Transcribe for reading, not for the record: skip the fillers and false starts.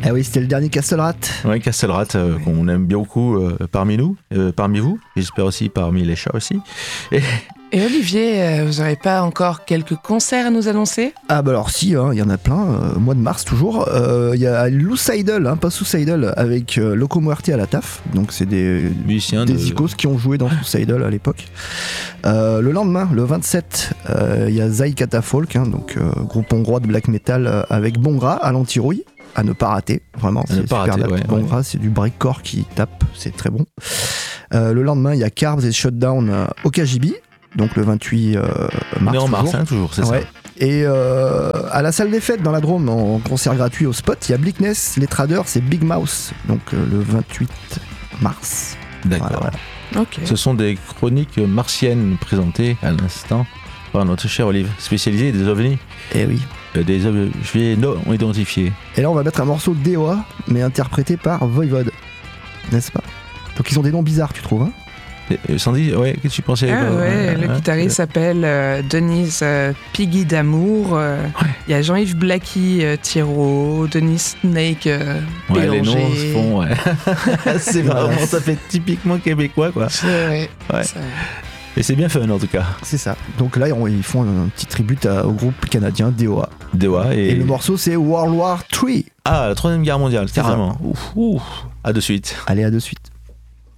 Ah oui, c'était le dernier Castle Rat. Ouais, Castle Rat, qu'on aime bien beaucoup parmi nous, parmi vous, j'espère aussi parmi les chats aussi. Et Olivier, vous n'aurez pas encore quelques concerts à nous annoncer ? Ah bah alors si, il y en a plein, mois de mars toujours. Il y a Lucidal, pas Suicidal, avec Loco Muerte à la taf. Donc c'est des Musiciens des icos qui ont joué dans Suicidal à l'époque. Le lendemain, le 27, il y a Zai Catafalque, donc groupe hongrois de black metal avec Bongra à l'antirouille. À ne pas rater, vraiment, c'est super rater, adapté. Bongra, c'est du breakcore qui tape, c'est très bon. Le lendemain, il y a Carbs et Shutdown au KGB. Donc le 28 mars. On est en mars, toujours, c'est ça. Et à la salle des fêtes dans la Drôme, en concert gratuit au spot, il y a Bleakness, les Traders, c'est Big Mouse, donc le 28 mars. D'accord. Voilà. Ok. Ce sont des chroniques martiennes présentées à l'instant par notre cher Olive, spécialisé des ovnis. Et oui. Des objets non identifiés. Et là, on va mettre un morceau de DOA, mais interprété par Voivod, n'est-ce pas ? Donc ils ont des noms bizarres, tu trouves, hein ? Sandy, ouais, qu'est-ce que tu pensais Le guitariste s'appelle Denise Piggy d'Amour. Il y a Jean-Yves Blacky Thiraud, Denis Snake Bélanger. Les noms se font, c'est vraiment, ça fait typiquement québécois, quoi. C'est vrai. Ouais. C'est vrai. Et c'est bien fun en tout cas. C'est ça. Donc là, ils font un petit tribut au groupe canadien DOA. DOA et le morceau, c'est World War III. Ah, la Troisième Guerre mondiale, carrément. Ouf. À de suite. Allez, à de suite.